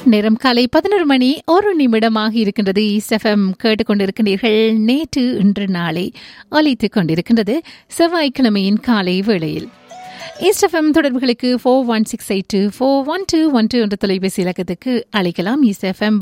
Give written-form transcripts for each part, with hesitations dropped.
நேரம் காலை 11 மணி 1 நிமிடமாக இருக்கின்றது. ஈஸ்ட் எஃப்எம் கேட்டுக்கொண்டிருக்கின்றீர்கள். நேற்று இன்று நாளை ஒலித்துக் கொண்டிருக்கின்றது செவ்வாய்க்கிழமையின் காலை வேளையில். ஈஸ்ட் எஃப்எம் தொடர்புகளுக்கு 4168241212 என்ற தொலைபேசி இலக்கத்துக்கு அழைக்கலாம். ஈஸ்ட் எஃப்எம்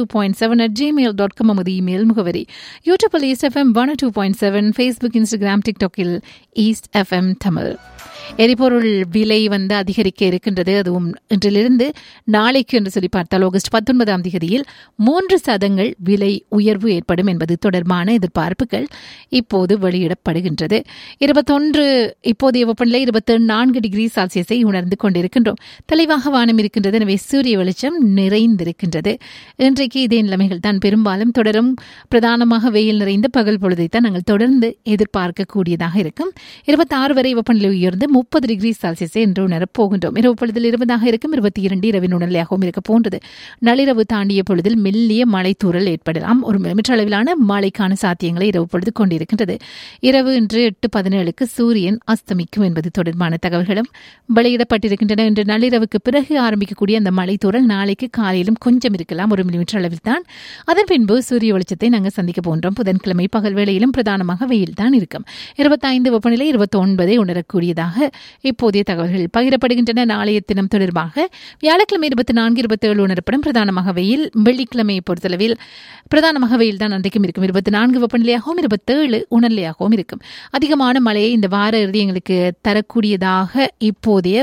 102.7 நமது இமெயில் முகவரி. யூடியூபில் east FM 102.7, Facebook, Instagram, டிக்டாக்கில் east FM Tamil. எரிபொருள் விலை அதிகரிக்க இருக்கின்றது. அதுவும் இன்றிலிருந்து நாளைக்கு என்று சொல்லி பார்த்தால் ஆகஸ்ட் 19ஆம் தேதியில் 3% விலை உயர்வு ஏற்படும் என்பது தொடர்பான எதிர்பார்ப்புகள் இப்போது வெளியிடப்படுகின்றது. 21 இப்போதைய வெப்பநிலை 24 டிகிரி செல்சியஸை உணர்ந்து கொண்டிருக்கின்றோம். தெளிவாக வானம் இருக்கின்றது. எனவே சூரிய வெளிச்சம் நிறைந்திருக்கின்றது. இன்றைக்கு இதே நிலைமைகள் தான் பெரும்பாலும் தொடரும். பிரதானமாக வெயில் நிறைந்த பகல் பொழுதைத்தான் நாங்கள் தொடர்ந்து எதிர்பார்க்கக்கூடியதாக இருக்கும். 26 வரை வெப்பநிலை உயர்ந்து 30 டிகிரி செல்சியஸ் என்று உணரப் போகின்றோம். இரவு பொழுதில் 20 இருக்கும். 22 இரவின் உணர்நிலையாகவும் இருக்க போன்றது. நள்ளிரவு தாண்டிய பொழுதில் மெல்லிய மழை தூறல் ஏற்படலாம். 1 மில்லிமீட்டர் அளவிலான மழைக்கான சாத்தியங்களை இரவு பொழுது கொண்டிருக்கின்றது. இரவு இன்று 8:17 சூரியன் அஸ்தமிக்கும் என்பது தொடர்பான தகவல்களும் வெளியிடப்பட்டிருக்கின்றன. இன்று நள்ளிரவுக்கு பிறகு ஆரம்பிக்கக்கூடிய அந்த மழை தூறல் நாளைக்கு காலையிலும் கொஞ்சம் இருக்கலாம், 1 மில்லிமீட்டர் அளவில் தான். அதன் பின்பு சூரிய வெளிச்சத்தை நாங்கள் சந்திக்க போன்றோம். புதன்கிழமை பகல் வேளையிலும் பிரதானமாக வெயில் தான் இருக்கும். 25 வெப்பநிலை 29 உணரக்கூடியதாக இப்போதைய தகவல்கள் பகிரப்படுகின்றன. நாளைய தினம் தொடர்பாக வியாழக்கிழமை 24, 27 உணரப்படும். பிரதானமாக வெயில். வெள்ளிக்கிழமையை பொறுத்தளவில் பிரதானமாக வெயில் தான் அன்றைக்கும் இருக்கும். 24 வெப்பநிலையாகவும் 27 உணர்நிலையாகவும் இருக்கும். அதிகமான மழையை இந்த வார இறுதி எங்களுக்கு தரக்கூடியதாக இப்போதைய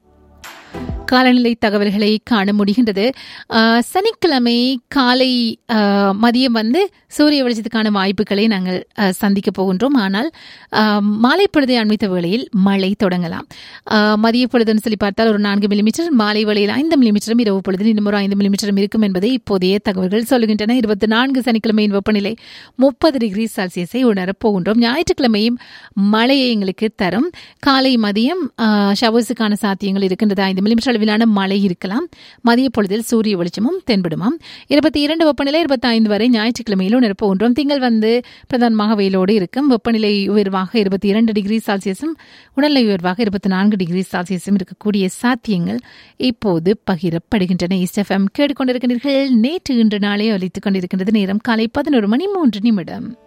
காலநிலை தகவல்களை காண முடிகின்றது. சனிக்கிழமை காலை மதியம் சூரிய வெளிச்சத்துக்கான வாய்ப்புகளை நாங்கள் சந்திக்க போகின்றோம். ஆனால் மாலை பொழுதை அண்மித்த வேளையில் மழை தொடங்கலாம். மதிய பொழுதுன்னு சொல்லி பார்த்தால் ஒரு 4 மில்லிமீட்டர், மாலை வேளையில் 5 மில்லிமீட்டரும், இரவு பொழுதில் இன்னும் ஒரு 5 மில்லிமீட்டரும் இருக்கும் என்பதை இப்போதைய தகவல்கள் சொல்லுகின்றன. 24 சனிக்கிழமையின் வெப்பநிலை 30 டிகிரி செல்சியஸை உணரப் போகின்றோம். ஞாயிற்றுக்கிழமையும் மழையை எங்களுக்கு தரும். காலை மதியம் ஷவர்ஸுக்கான சாத்தியங்கள் இருக்கின்றது. 5 மில்லிமீட்டர் அளவிலான மழை இருக்கலாம். மதிய பொழுதில் சூரிய வெளிச்சமும் தென்படுமாம். 22 வெப்பநிலை 25 வரை ஞாயிற்றுக்கிழமையில் உணரப் போகின்றோம். திங்கள் பிரதானமாக வெயிலோடு இருக்கும். வெப்பநிலை உயர்வாக 22 டிகிரி செல்சியஸும் உணர்நிலை உயர்வாக 24 டிகிரி செல்சியஸும் இருக்கக்கூடிய சாத்தியங்கள் இப்போது பகிரப்படுகின்றன. ஈஸ்ட் எஃப்எம் கேட்டுக்கொண்டிருக்கிறீர்கள். நேற்று இன்று நாளை ஒலித்துக் கொண்டிருக்கின்றது. நேரம் காலை 11 மணி 3 நிமிடம்.